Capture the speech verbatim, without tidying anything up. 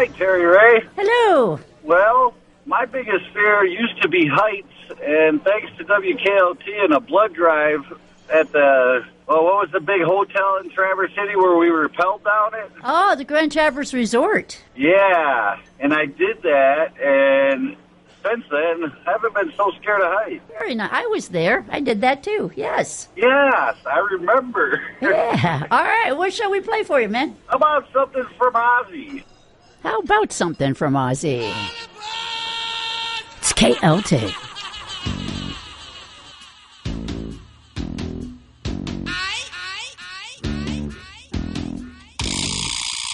Hi, Terry Ray. Hello. Well, my biggest fear used to be heights, and thanks to W K L T and a blood drive at the, well, what was the big hotel in Traverse City where we rappelled down it? Oh, the Grand Traverse Resort. Yeah, and I did that, and since then, I haven't been so scared of heights. Very nice. I was there. I did that too. Yes. Yes, I remember. Yeah. All right. What shall we play for you, man? How about something from Ozzy? How about something from Ozzy? It's K L T.